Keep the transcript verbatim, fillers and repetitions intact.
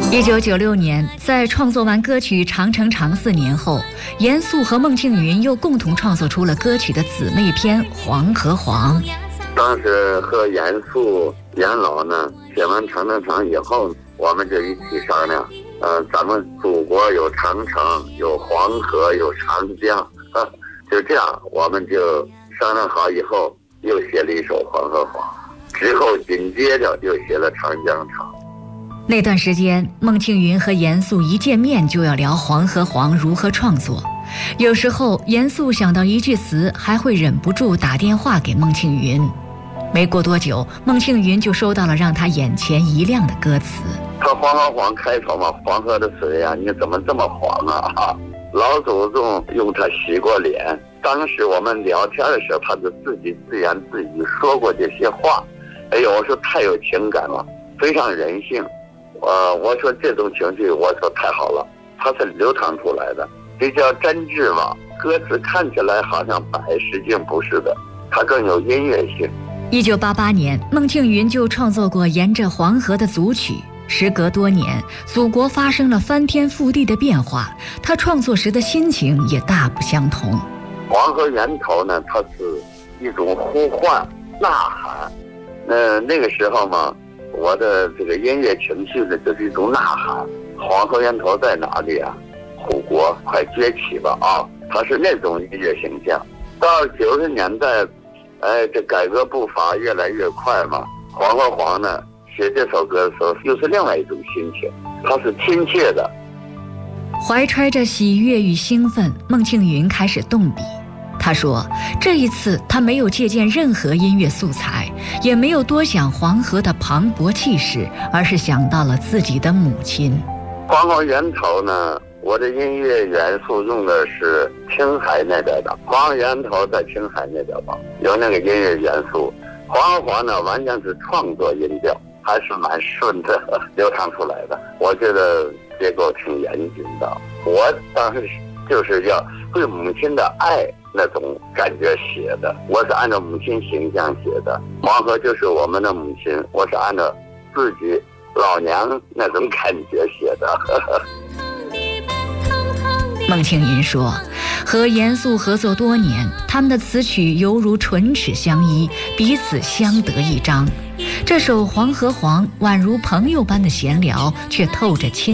一九九六年，在创作完歌曲《长城长》四年后，严肃和孟庆云又共同创作出了歌曲的姊妹篇《黄和黄》。 当时和严肃、严老呢写完《长城长》以后，我们就一起商量，呃，咱们祖国有长城，有黄河，有长江，啊，就这样，我们就商量好以后，又写了一首《黄和黄》，之后紧接着又写了《长江长》。 那段时间，孟庆云和严肃一见面就要聊《黄和黄》如何创作。有时候，严肃想到一句词，还会忍不住打电话给孟庆云。没过多久，孟庆云就收到了让他眼前一亮的歌词。 他黄和黄开头嘛，黄河的水啊，你怎么这么黄啊？老祖宗用它洗过脸。当时我们聊天的时候，他就自己自言自语说过这些话。哎呦，我说太有情感了，非常人性。呃，我说这种情绪，我说太好了，它是流淌出来的，这叫真挚嘛。歌词看起来好像白，实际上不是的，它更有音乐性。 一九八八年，孟庆云就创作过《沿着黄河》的组曲。时隔多年，祖国发生了翻天覆地的变化，他创作时的心情也大不相同。 黄河源头呢，它是一种呼唤、呐喊。那那个时候嘛，我的这个音乐情绪呢，就是一种呐喊。黄河源头在哪里啊？护国快崛起吧啊！它是那种音乐形象。到九十年代，哎，这改革步伐越来越快嘛。黄和黄呢，写这首歌的时候，又是另外一种心情，它是亲切的。 怀揣着喜悦与兴奋，孟庆云开始动笔。他说，这一次他没有借鉴任何音乐素材，也没有多想黄河的磅礴气势，而是想到了自己的母亲。 黄河源头呢，我的音乐元素用的是青海那边的，黄河源头在青海那边吧，有那个音乐元素。黄和黄呢，完全是创作音调，还是蛮顺的流淌出来的。我觉得结构挺严谨的。我当时就是要对母亲的爱那种感觉写的，我是按照母亲形象写的。黄河就是我们的母亲，我是按照自己老娘那种感觉写的。 孟庆云说，和严肃合作多年，他们的词曲犹如唇齿相依，彼此相得益彰。这首《黄和黄》宛如朋友般的闲聊，却透着亲